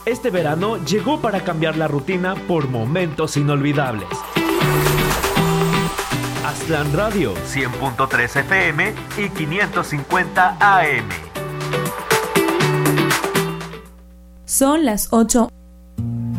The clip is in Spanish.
Este verano llegó para cambiar la rutina por momentos inolvidables. Aztlán Radio, 100.3 FM y 550 AM. Son las 8.